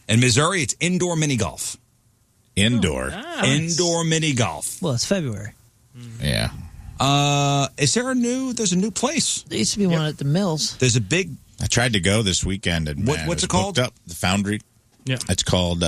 In Missouri, it's indoor mini golf. Indoor. Nice. Indoor mini golf. Well, it's February. Yeah. There's a new place. There used to be one at the Mills. There's a big. I tried to go this weekend. And What's it called? Up, the Foundry. Yeah. It's called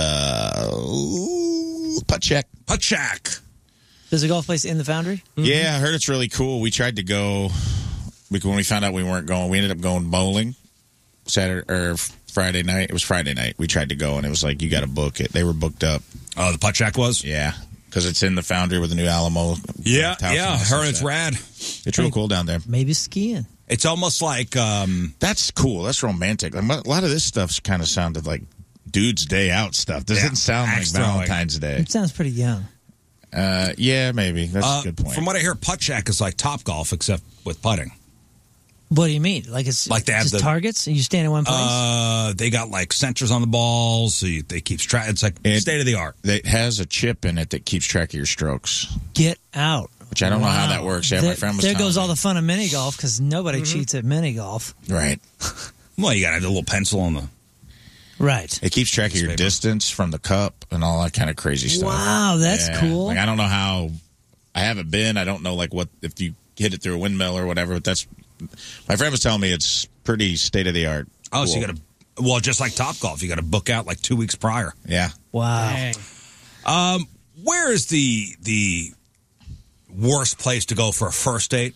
Putt Shack. Putt Shack. There's a golf place in the Foundry? Mm-hmm. Yeah, I heard it's really cool. We tried to go. When we found out we weren't going, we ended up going bowling Saturday or Friday night. It was Friday night. We tried to go, and it was like, you got to book it. They were booked up. Oh, the Putt Shack was? Yeah, because it's in the Foundry with the new Alamo. Yeah. I heard it's rad. It's real cool down there. Maybe skiing. It's almost like. That's cool. That's romantic. Like, a lot of this stuff's kind of sounded like dude's day out stuff. Doesn't sound like Valentine's Day. It sounds pretty young. Yeah, maybe. That's a good point. From what I hear, Putt Shack is like Top Golf, except with putting. What do you mean? Like it's like they have just targets and you stand in one place? They got like sensors on the balls. So they keep track. It's like state of the art. It has a chip in it that keeps track of your strokes. Get out. Which I don't know how that works. Yeah, my friend was there telling goes me. all the fun of mini golf because nobody cheats at mini golf. Right. Well, you got to have the little pencil on the. Right. It keeps track of your distance from the cup and all that kind of crazy stuff. Wow, that's cool. Like, I don't know how. I haven't been. I don't know like what if you hit it through a windmill or whatever. But that's. My friend was telling me it's pretty state of the art. Oh, cool. so you got to. Well, just like Top Golf, you got to book out like 2 weeks prior. Yeah. Wow. Where is the worst place to go for a first date?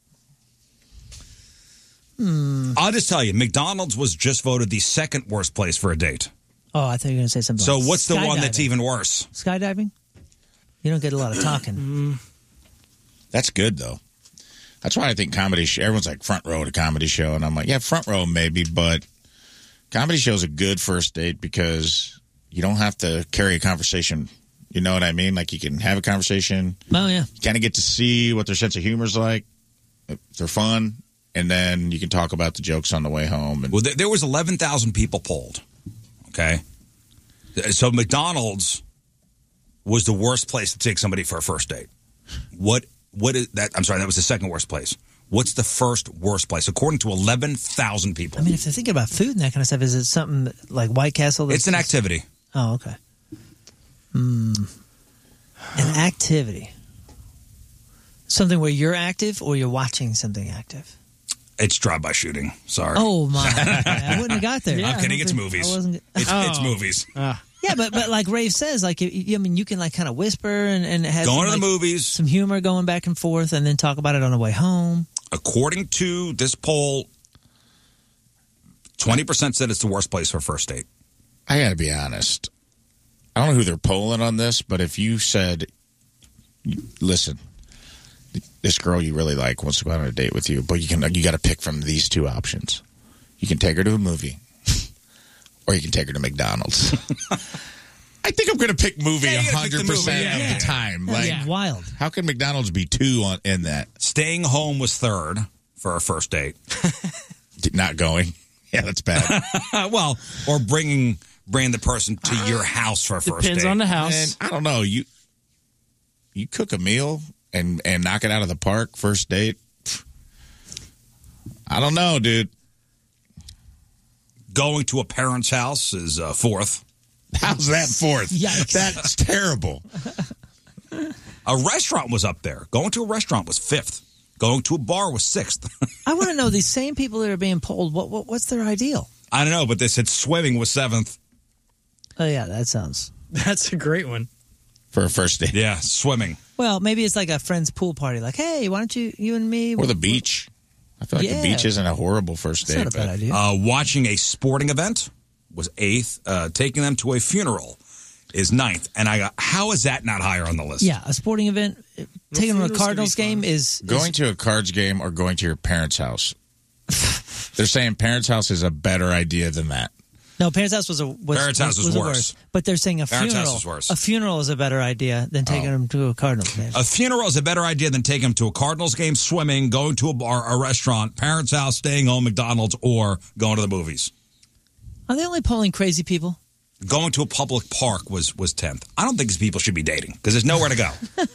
I'll just tell you, McDonald's was just voted the second worst place for a date. Oh, I thought you were going to say something. So like what's the one that's skydiving. even worse? Skydiving? You don't get a lot of talking. That's good though. That's why I think comedy. Everyone's like front row at a comedy show, and I'm like, yeah, front row maybe, but comedy show's a good first date because you don't have to carry a conversation. You know what I mean? Like you can have a conversation. Oh yeah. You kind of get to see what their sense of humor is like. If they're fun, and then you can talk about the jokes on the way home. And Well, there was 11,000 people polled. Okay, so McDonald's was the worst place to take somebody for a first date. What is that? I'm sorry, that was the second worst place. What's the first worst place according to 11,000 people? I mean, if they're thinking about food and that kind of stuff, is it something like White Castle? It's an activity. Oh, okay. An activity. Something where you're active or you're watching something active? It's drive-by shooting. Sorry. Oh, my. I wouldn't have got there. I'm kidding. It's movies. It's movies. Yeah, but like Rafe says, like I mean, you can like kind of whisper and have Going to some, the like, movies. some humor going back and forth, and then talk about it on the way home. According to this poll, 20% said it's the worst place for a first date. I got to be honest. I don't know who they're polling on this, but if you said, listen, this girl you really like wants to go out on a date with you, but you got to pick from these two options. You can take her to a movie, or you can take her to McDonald's. I think I'm going to pick movie 100% of the time. Like, wild. How can McDonald's be two in that? Staying home was third for a first date. Not going. Yeah, that's bad. Well, or bringing the person to your house for a first date. Depends on the house. And I don't know. You cook a meal and knock it out of the park first date. I don't know, dude. Going to a parent's house is fourth. How's that fourth? Yikes. That's terrible. A restaurant was up there. Going to a restaurant was fifth. Going to a bar was sixth. I want to know these same people that are being polled. What's their ideal? I don't know, but they said swimming was seventh. Oh yeah, that sounds. That's a great one. For a first date. Yeah, swimming. Well, maybe it's like a friend's pool party. Like, hey, why don't you and me? Or the beach. I feel like the beach isn't a horrible first date. That's not a bad idea. Watching a sporting event was eighth. Taking them to a funeral is ninth. And I got, how is that not higher on the list? Yeah, a sporting event. Taking them to a funerals Cardinals could be fun. game is Going to a Cards game or going to your parents' house. They're saying parents' house is a better idea than that. No, parents' house was Parents' house was the worse. worst. But they're saying a Parents' funeral. house was worse. A funeral is a better idea than taking them to a Cardinals game. A funeral is a better idea than taking them to a Cardinals game, swimming, going to a bar, a restaurant, parents' house, staying home, McDonald's, or going to the movies. Are they only polling crazy people? Going to a public park was 10th. I don't think these people should be dating because there's nowhere to go.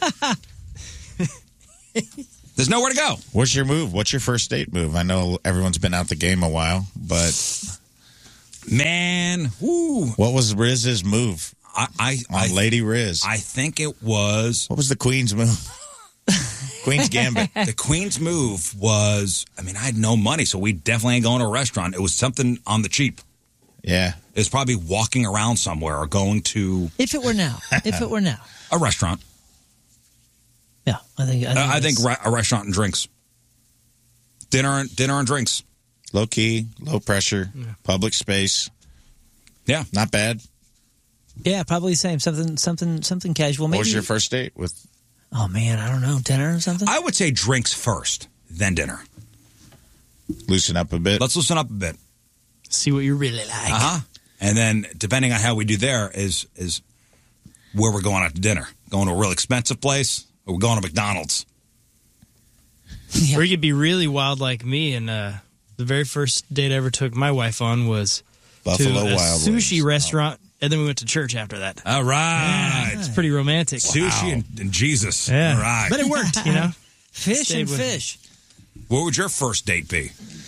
There's nowhere to go. What's your move? What's your first date move? I know everyone's been out the game a while, but Man, whoo. What was Riz's move I on Lady Riz? I think it was What was the Queen's move? Queen's Gambit. the Queen's move was. I mean, I had no money, so we definitely ain't going to a restaurant. It was something on the cheap. Yeah. It was probably walking around somewhere or going to If it were now. a restaurant. Yeah, I think A restaurant and drinks. Dinner and drinks. Low key, low pressure, public space. Yeah. Not bad. Yeah, probably the same. Something casual. Maybe. What was your first date with? Oh man, I don't know. Dinner or something. I would say drinks first, then dinner. Loosen up a bit. Let's loosen up a bit. See what you really like. And then, depending on how we do there, is where we're going out to dinner. Going to a real expensive place, or we're going to McDonald's. Yeah. Or you could be really wild like me. And the very first date I ever took my wife on was Buffalo to a Wild sushi Wings. restaurant, and then we went to church after that. All right. It's pretty romantic. Sushi and Jesus. Yeah. All right. But it worked, you know. Fish Stayed and with fish. What would your first date be?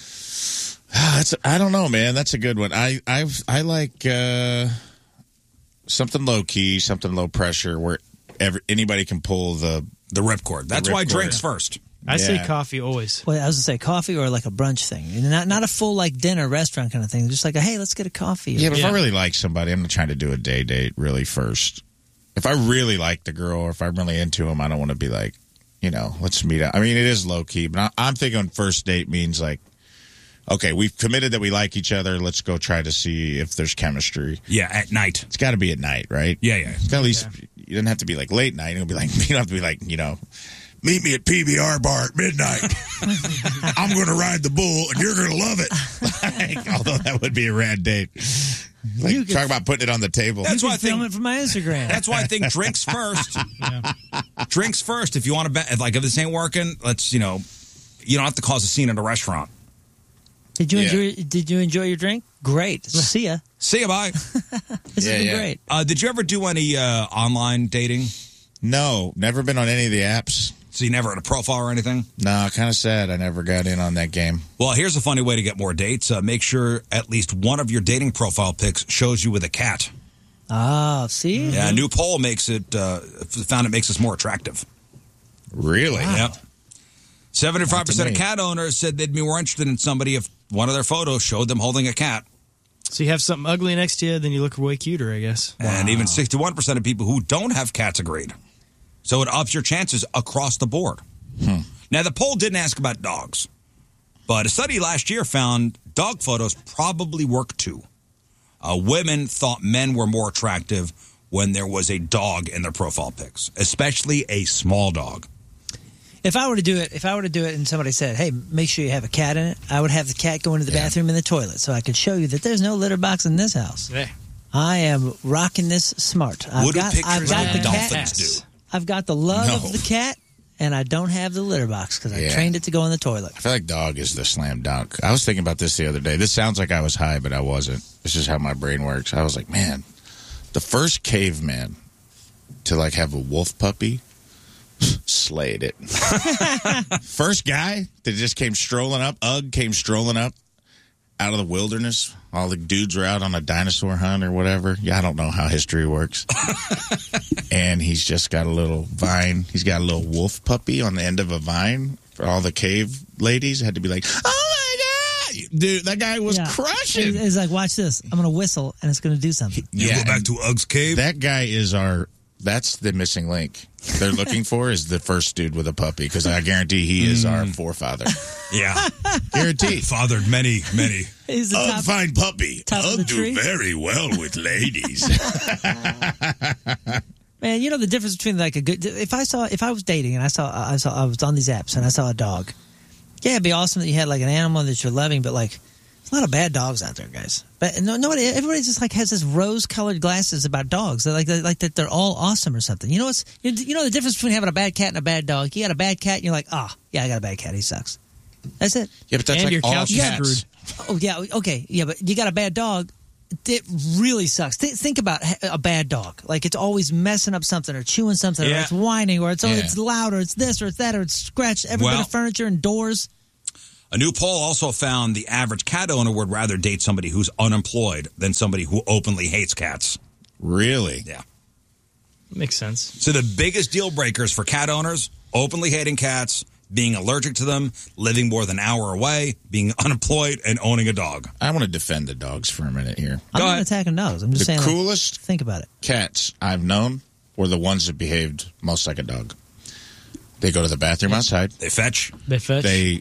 I don't know, man. That's a good one. I like something low key, something low pressure, where anybody can pull the The ripcord. That's why drinks first. I say Yeah. coffee always. Well, I was gonna say coffee or like a brunch thing, and not a full like dinner restaurant kind of thing. Just like hey, let's get a coffee. Yeah, but if Yeah. I really like somebody, I'm not trying to do a date really first. If I really like the girl or if I'm really into him, I don't want to be like, let's meet up. I mean, it is low key, but I'm thinking first date means like, okay, we've committed that we like each other. Let's go try to see if there's chemistry. Yeah, at night. It's got to be at night, right? Yeah. It's got at least, you don't have to be like late night. It'll be like, you don't have to be like, meet me at PBR bar at midnight. I'm going to ride the bull, and you're going to love it. Although that would be a rad date. Like, talk about putting it on the table. That's You why I can film think. it for my Instagram. That's why I think drinks first. Drinks first. If you want to bet, if this ain't working, let's you don't have to cause a scene at a restaurant. Did you enjoy your drink? Great. See ya. See you, bye. This has been great. Did you ever do any online dating? No, never been on any of the apps. So you never had a profile or anything? No, kind of sad. I never got in on that game. Well, here's a funny way to get more dates. Make sure at least one of your dating profile pics shows you with a cat. Ah, see? Yeah, a new poll found it makes us more attractive. Really? Yep. 75% Not to of me. cat owners said they'd be more interested in somebody if one of their photos showed them holding a cat. So you have something ugly next to you, then you look way cuter, I guess. And even 61% of people who don't have cats agreed. So it ups your chances across the board. Now, the poll didn't ask about dogs, but a study last year found dog photos probably work too. Women thought men were more attractive when there was a dog in their profile pics, especially a small dog. If I were to do it and somebody said, hey, make sure you have a cat in it, I would have the cat go into the bathroom and the toilet so I could show you that there's no litter box in this house. Yeah. I am rocking this smart. I've What do got pictures the of cat. dolphins do? I've got the love No. of the cat, and I don't have the litter box because I Yeah. trained it to go in the toilet. I feel like dog is the slam dunk. I was thinking about this the other day. This sounds like I was high, but I wasn't. This is how my brain works. I was like, man, the first caveman to like have a wolf puppy slayed it. First guy that just came strolling up, came strolling up out of the wilderness. All the dudes were out on a dinosaur hunt or whatever. Yeah, I don't know how history works. And he's just got a little vine. He's got a little wolf puppy on the end of a vine. For all the cave ladies had to be like, oh my God. Dude, that guy was crushing. It's like, watch this. I'm going to whistle, and it's going to do something. You go back to Ugg's cave? That guy is that's the missing link they're looking for is the first dude with a puppy because I guarantee he is our forefather. Yeah. Guaranteed. Fathered many. He's the top. Fine puppy. top of the tree. very well with ladies. Man, you know the difference between like a good. If I was dating and I was on these apps and I saw a dog, yeah, it'd be awesome that you had like an animal that you're loving, but like there's a lot of bad dogs out there, guys. But everybody just like has this rose-colored glasses about dogs. They're like that they're all awesome or something. You know the difference between having a bad cat and a bad dog. You got a bad cat, and you're like, yeah, I got a bad cat. He sucks. That's it. Yeah, but that's And like your all couch is cats. screwed. Oh yeah, okay, yeah, but you got a bad dog. It really sucks. Think about a bad dog. Like it's always messing up something or chewing something or Yeah. it's whining or it's Yeah. it's loud or it's this or it's that or it's scratched every bit Well- of furniture and doors. A new poll also found the average cat owner would rather date somebody who's unemployed than somebody who openly hates cats. Really? Yeah. Makes sense. So the biggest deal breakers for cat owners, openly hating cats, being allergic to them, living more than an hour away, being unemployed, and owning a dog. I want to defend the dogs for a minute here. I'm Go not ahead. attacking dogs. I'm just The saying. like, coolest think about it. cats I've known were the ones that behaved most like a dog. They go to the bathroom outside. They fetch. They fetch.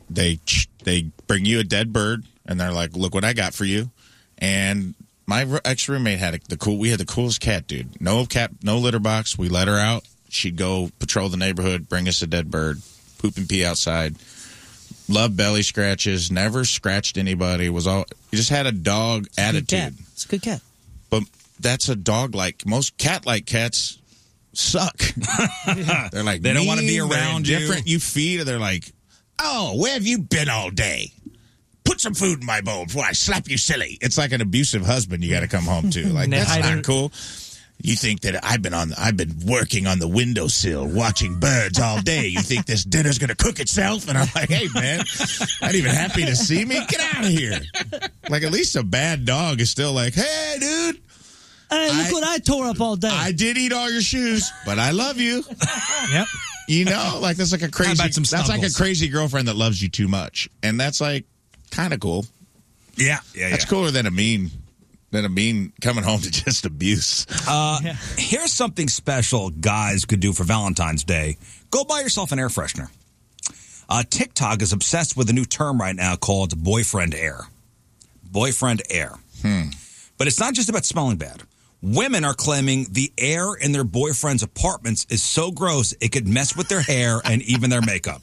They bring you a dead bird, and they're like, "Look what I got for you." And my ex roommate had we had the coolest cat, dude. No litter box. We let her out. She'd go patrol the neighborhood, bring us a dead bird, poop and pee outside. Loved belly scratches. Never scratched anybody. You just had a dog It's a good attitude. cat. It's a good cat. But that's a dog like. Most cat like cats suck. They're like, They don't wanna be mean, they're around you. different. You feed, and they're like, "Oh, where have you been all day? Put some food in my bowl before I slap you silly." It's like an abusive husband you got to come home to. Like, Nah, that's I not don't- cool. You think that I've been working on the windowsill watching birds all day. You think this dinner's going to cook itself? And I'm like, "Hey, man, not even happy to see me? Get out of here." Like, at least a bad dog is still like, "Hey, dude, Hey, look what I tore up all day. I did eat all your shoes, but I love you." Yep. You know, like that's like a crazy. about some That's like a snuggles? crazy girlfriend that loves you too much, and that's like kind of cool. Yeah. That's cooler than a mean coming home to just abuse. Here's something special guys could do for Valentine's Day. Go buy yourself an air freshener. TikTok is obsessed with a new term right now called boyfriend air. Boyfriend air. But it's not just about smelling bad. Women are claiming the air in their boyfriend's apartments is so gross it could mess with their hair and even their makeup.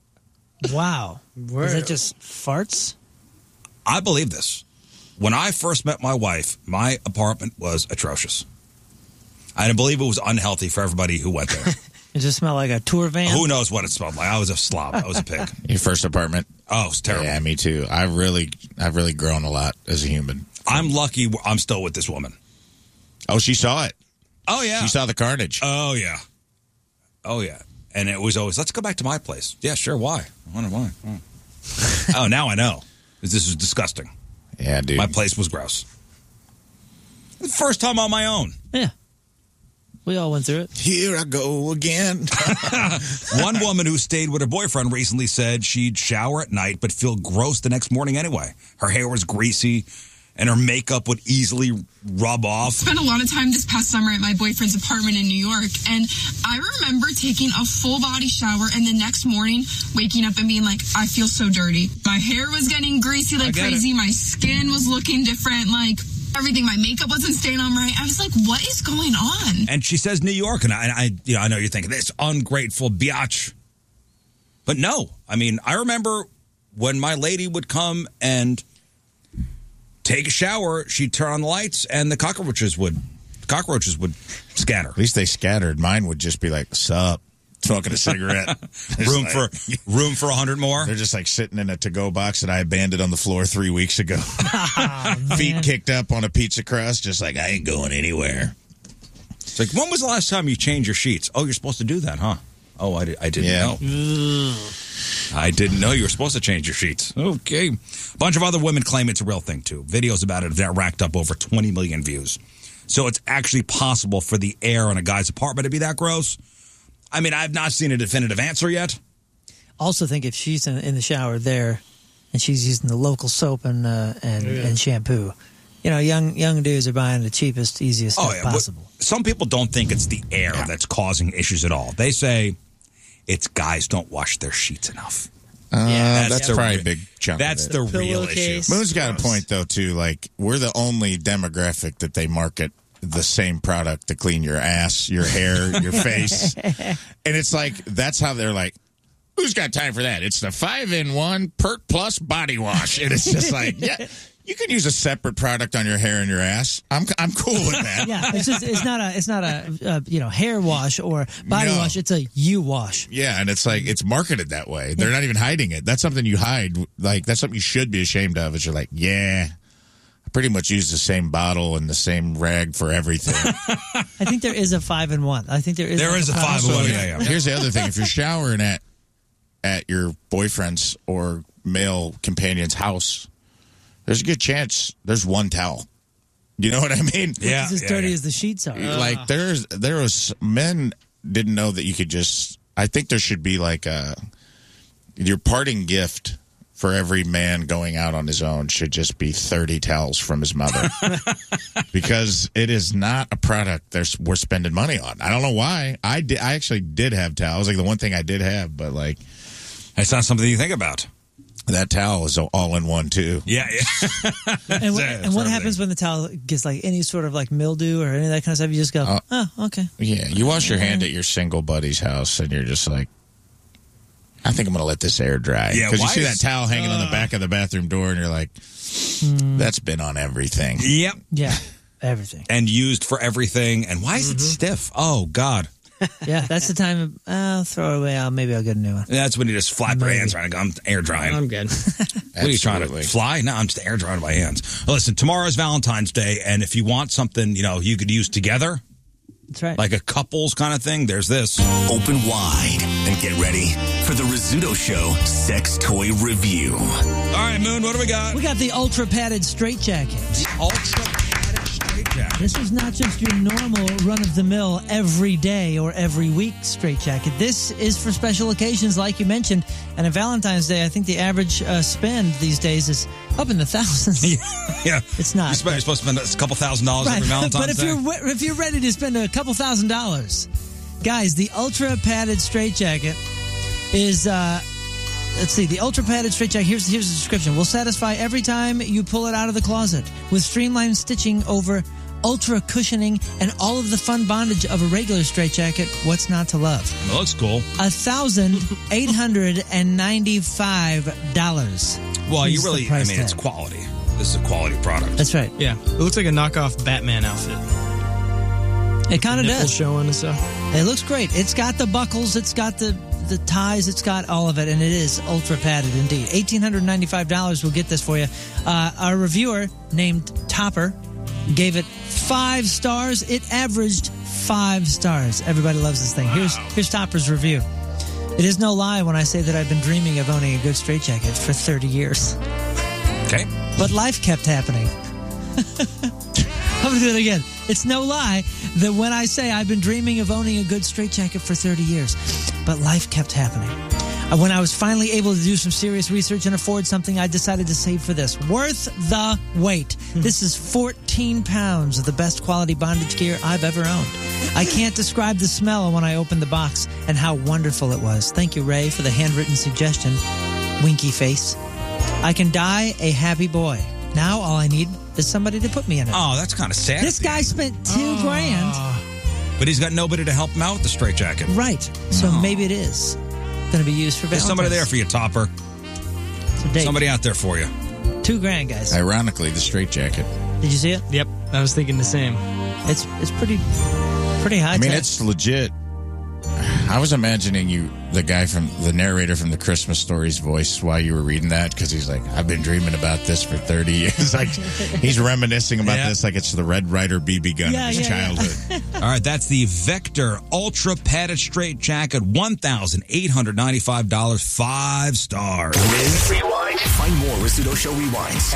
Wow. Is that just farts? I believe this. When I first met my wife, my apartment was atrocious. I didn't believe it was unhealthy for everybody who went there. It just smell like a tour van? Who knows what it smelled like? I was a slob. I was a pig. Your first apartment? Oh, it's terrible. Yeah, me too. I've really grown a lot as a human. I'm lucky I'm still with this woman. Oh, she saw it. Oh, yeah. She saw the carnage. Oh, yeah. Oh, yeah. And it was always, let's go back to my place. Yeah, sure. Why? I wonder why. Oh, now I know. This was disgusting. Yeah, dude. My place was gross. The first time on my own. Yeah. We all went through it. Here I go again. One woman who stayed with her boyfriend recently said she'd shower at night but feel gross the next morning anyway. Her hair was greasy and her makeup would easily rub off. Spent a lot of time this past summer at my boyfriend's apartment in New York, and I remember taking a full body shower and the next morning waking up and being like, I feel so dirty. My hair was getting greasy like crazy. My skin was looking different, like everything. My makeup wasn't staying on right. I was like, what is going on? And she says New York, and I know you're thinking, this ungrateful biatch. But no, I mean, I remember when my lady would come and take a shower, she'd turn on the lights, and the cockroaches would scatter. At least they scattered. Mine would just be like, "Sup?" Smoking a cigarette. room for 100 more. They're just like sitting in a to-go box that I abandoned on the floor 3 weeks ago. Feet kicked up on a pizza crust, just like, I ain't going anywhere. It's like, when was the last time you changed your sheets? Oh, you're supposed to do that, huh? Oh, I didn't know. I didn't know you were supposed to change your sheets. Okay. A bunch of other women claim it's a real thing, too. Videos about it have racked up over 20 million views. So it's actually possible for the air in a guy's apartment to be that gross. I mean, I've not seen a definitive answer yet. Also think if she's in the shower there and she's using the local soap and shampoo, you know, young dudes are buying the cheapest, easiest stuff possible. Some people don't think it's the air that's causing issues at all. They say it's guys don't wash their sheets enough. That's probably a big chunk That's of it. the real issue. Moon's got a point, though, too. Like, we're the only demographic that they market the same product to clean your ass, your hair, your face. And it's like, that's how they're like, who's got time for that? It's the 5-in-1 Pert Plus body wash. And it's just like, yeah, you can use a separate product on your hair and your ass. I'm cool with that. Yeah, it's not a hair wash or body wash. It's a you wash. Yeah, and it's like, it's marketed that way. They're not even hiding it. That's something you hide. Like, that's something you should be ashamed of. Is you're like, yeah, I pretty much use the same bottle and the same rag for everything. I think there is a 5-in-1. I think there is a 5-in-1. Yeah. Here's the other thing: if you're showering at your boyfriend's or male companion's house, there's a good chance there's one towel. You know what I mean? Yeah. It's as dirty as the sheets are. Like there was men didn't know that you could just. I think there should be like your parting gift for every man going out on his own should just be 30 towels from his mother, because it is not a product we're spending money on. I don't know why. I actually did have towels, like the one thing I did have, but like it's not something you think about. That towel is all in one too. Yeah. And what happens when the towel gets like any sort of like mildew or any of that kind of stuff? You just go, oh, okay. Yeah, you wash your hand at your single buddy's house, and you're just like, I think I'm going to let this air dry. Yeah, because you see that towel hanging on the back of the bathroom door, and you're like, that's been on everything. Yep. Yeah, everything. And used for everything. And why is it stiff? Oh, God. Yeah, that's the time. I'll throw it away. Maybe I'll get a new one. That's when you just flap your hands around and go, I'm air drying. I'm good. What are you trying to fly? No, I'm just air drying my hands. Well, listen, tomorrow's Valentine's Day, and if you want something, you could use together, That's right. like a couples kind of thing, there's this. Open wide and get ready for the Rizzuto Show Sex Toy Review. All right, Moon, what do we got? We got the ultra padded straitjacket. The ultra padded straitjacket. This is not just your normal run-of-the-mill every day or every week straitjacket. This is for special occasions, like you mentioned. And on Valentine's Day, I think the average spend these days is up in the thousands. Yeah. It's not. You're supposed to spend a couple $1,000s every Valentine's But Day. if you're ready to spend a couple $1,000s, guys, the ultra padded straitjacket is let's see, the ultra padded straitjacket, here's the description, will satisfy every time you pull it out of the closet with streamlined stitching over ultra cushioning and all of the fun bondage of a regular straitjacket. What's not to love? It looks cool. $1,895. Well, is the price tag. it's quality. This is a quality product. That's right. Yeah. It looks like a knockoff Batman outfit. It kind of Nipples does. showing and stuff. It looks great. It's got the buckles. It's got the ties. It's got all of it, and it is ultra padded indeed. $1,895 will get this for you. Our reviewer named Topper gave it 5 stars. It averaged 5 stars. Everybody loves this thing. Here's Topper's review. It is no lie when I say that I've been dreaming of owning a good straitjacket for 30 years. Okay. But life kept happening. I'm going to do it again. It's no lie that when I say I've been dreaming of owning a good straitjacket for 30 years, but life kept happening. When I was finally able to do some serious research and afford something, I decided to save for this. Worth the wait. This is 14 pounds of the best quality bondage gear I've ever owned. I can't describe the smell when I opened the box and how wonderful it was. Thank you, Ray, for the handwritten suggestion. Winky face. I can die a happy boy. Now all I need is somebody to put me in it. Oh, that's kind of sad. This guy spent $2,000. But he's got nobody to help him out with the straitjacket. Right. So maybe it is going to be used for There's Valentine's. somebody there for you, Topper. It's a date. Somebody out there for you. $2,000, guys. Ironically, the straitjacket. Did you see it? Yep. I was thinking the same. It's pretty high I mean, tech. it's legit. I was imagining the narrator from the Christmas Stories voice while you were reading that, because he's like, I've been dreaming about this for 30 years. Like, he's reminiscing about this like it's the Red Ryder BB gun of his childhood. All right, that's the Vector Ultra Padded Straitjacket, $1,895, 5 stars. Riz Rewind. Find more Rizzuto Show Rewinds at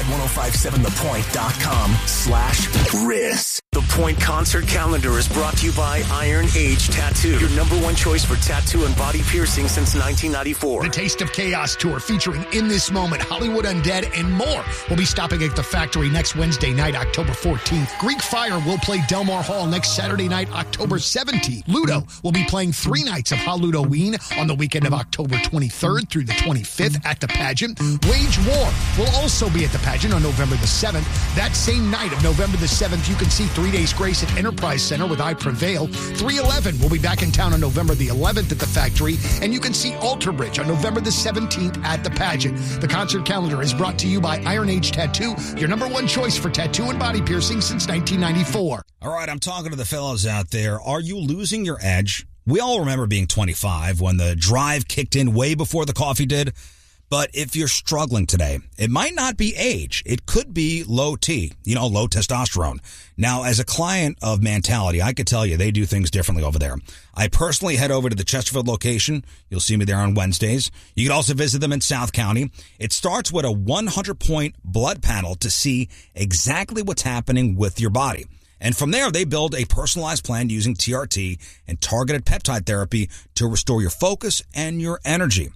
1057thepoint.com/Riz. The Point concert calendar is brought to you by Iron Age Tattoo, your #1 choice for tattoo and body piercing since 1994. The Taste of Chaos Tour featuring In This Moment, Hollywood Undead, and more will be stopping at the Factory next Wednesday night, October 14th. Greek Fire will play Delmar Hall next Saturday night, October 17th. Ludo will be playing 3 nights of Halloween on the weekend of October 23rd through the 25th at the Pageant. Wage War will also be at the Pageant on November the 7th. That same night of November the 7th, you can see 3 Days Grace at Enterprise Center with I Prevail. 311 will be back in town on November the 11th at the Factory, and you can see Alter Bridge on November the 17th at the Pageant. The concert calendar is brought to you by Iron Age Tattoo, your #1 choice for tattoo and body piercing since 1994. All right, I'm talking to the fellas out there. Are you losing your edge? We all remember being 25 when the drive kicked in way before the coffee did. But if you're struggling today, it might not be age. It could be low T, low testosterone. Now, as a client of Mentality, I could tell you they do things differently over there. I personally head over to the Chesterfield location. You'll see me there on Wednesdays. You can also visit them in South County. It starts with a 100-point blood panel to see exactly what's happening with your body. And from there, they build a personalized plan using TRT and targeted peptide therapy to restore your focus and your energy.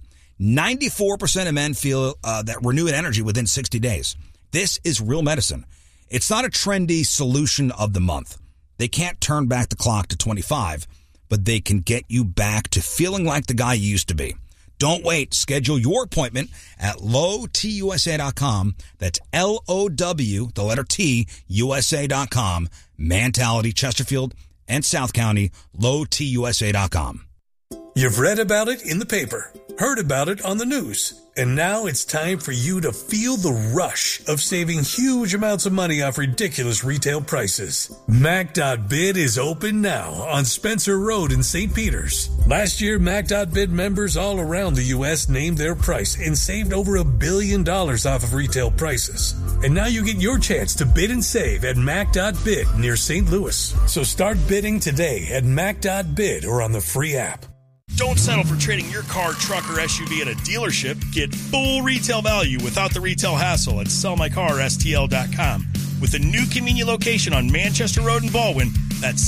94% of men feel that renewed energy within 60 days. This is real medicine. It's not a trendy solution of the month. They can't turn back the clock to 25, but they can get you back to feeling like the guy you used to be. Don't wait. Schedule your appointment at lowtusa.com. That's LOW, the letter T, USA.com. Mentality, Chesterfield, and South County, lowtusa.com. You've read about it in the paper, heard about it on the news, and now it's time for you to feel the rush of saving huge amounts of money off ridiculous retail prices. Mac.bid is open now on Spencer Road in St. Peters. Last year, Mac.bid members all around the U.S. named their price and saved over $1 billion off of retail prices. And now you get your chance to bid and save at Mac.bid near St. Louis. So start bidding today at Mac.bid or on the free app. Don't settle for trading your car, truck, or SUV at a dealership. Get full retail value without the retail hassle at sellmycarstl.com. With a new convenient location on Manchester Road in Baldwin, that's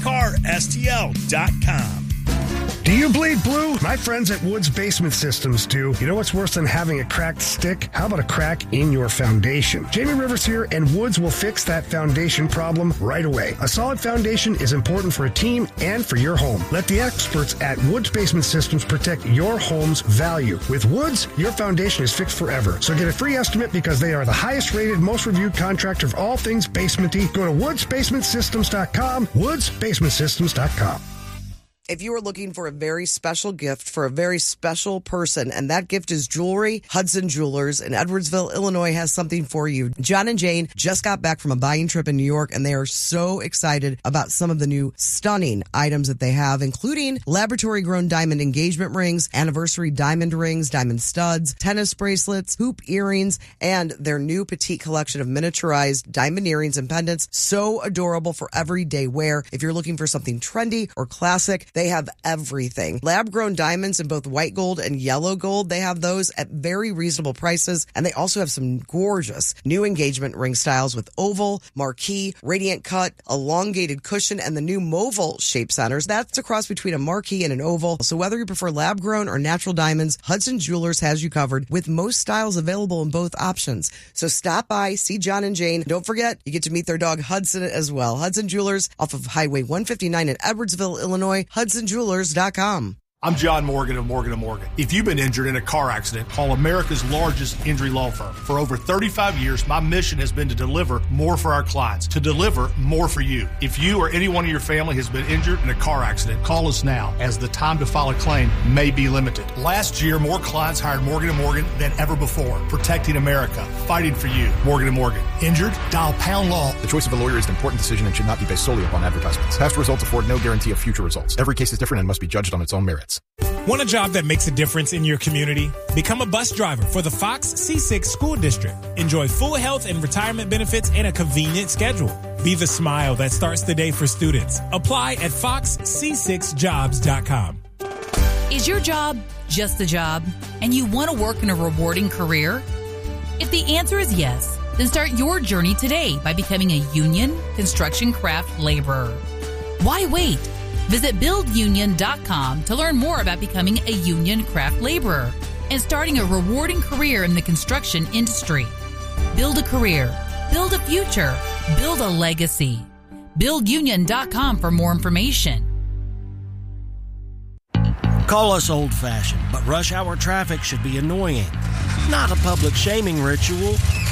sellmycarstl.com. Do you bleed blue? My friends at Woods Basement Systems do. You know what's worse than having a cracked stick? How about a crack in your foundation? Jamie Rivers here, and Woods will fix that foundation problem right away. A solid foundation is important for a team and for your home. Let the experts at Woods Basement Systems protect your home's value. With Woods, your foundation is fixed forever. So get a free estimate because they are the highest rated, most reviewed contractor of all things basementy. Go to woodsbasementsystems.com, woodsbasementsystems.com. If you are looking for a very special gift for a very special person, and that gift is jewelry, Hudson Jewelers in Edwardsville, Illinois has something for you. John and Jane just got back from a buying trip in New York, and they are so excited about some of the new stunning items that they have, including laboratory-grown diamond engagement rings, anniversary diamond rings, diamond studs, tennis bracelets, hoop earrings, and their new petite collection of miniaturized diamond earrings and pendants. So adorable for everyday wear. If you're looking for something trendy or classic, they have everything. Lab-grown diamonds in both white gold and yellow gold. They have those at very reasonable prices. And they also have some gorgeous new engagement ring styles with oval, marquee, radiant cut, elongated cushion, and the new Moval shape centers. That's a cross between a marquee and an oval. So whether you prefer lab-grown or natural diamonds, Hudson Jewelers has you covered with most styles available in both options. So stop by, see John and Jane. Don't forget, you get to meet their dog Hudson as well. Hudson Jewelers off of Highway 159 in Edwardsville, Illinois. HudsonJewelers.com. I'm John Morgan of Morgan & Morgan. If you've been injured in a car accident, call America's largest injury law firm. For over 35 years, my mission has been to deliver more for our clients, to deliver more for you. If you or anyone in your family has been injured in a car accident, call us now, as the time to file a claim may be limited. Last year, more clients hired Morgan & Morgan than ever before, protecting America, fighting for you. Morgan & Morgan. Injured? Dial pound law. The choice of a lawyer is an important decision and should not be based solely upon advertisements. Past results afford no guarantee of future results. Every case is different and must be judged on its own merits. Want a job that makes a difference in your community? Become a bus driver for the Fox C6 School District. Enjoy full health and retirement benefits and a convenient schedule. Be the smile that starts the day for students. Apply at foxc6jobs.com. Is your job just a job and you want to work in a rewarding career? If the answer is yes, then start your journey today by becoming a union construction craft laborer. Why wait? Visit buildunion.com to learn more about becoming a union craft laborer and starting a rewarding career in the construction industry. Build a career, build a future, build a legacy. Buildunion.com for more information. Call us old-fashioned, but rush hour traffic should be annoying, not a public shaming ritual.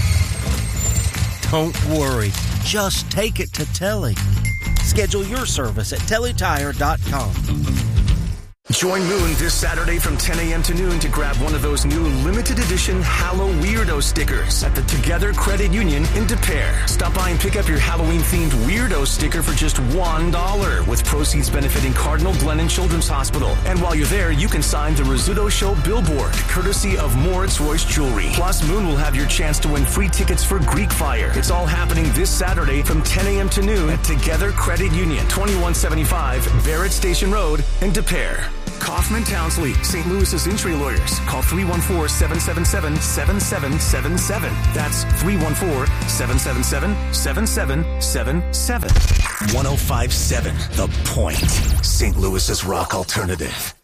Don't worry, just take it to Telly. Schedule your service at tellytire.com. Join Moon this Saturday from 10 a.m. to noon to grab one of those new limited edition Hallow Weirdo stickers at the Together Credit Union in De Pere. Stop by and pick up your Halloween-themed Weirdo sticker for just $1, with proceeds benefiting Cardinal Glennon Children's Hospital. And while you're there, you can sign the Rizzuto Show billboard, courtesy of Moritz Royce Jewelry. Plus, Moon will have your chance to win free tickets for Greek Fire. It's all happening this Saturday from 10 a.m. to noon at Together Credit Union, 2175 Barrett Station Road in De Pere. Kaufman Townsley, St. Louis's injury lawyers. Call 314-777-7777. That's 314-777-7777. 105.7 The Point, St. Louis's rock alternative.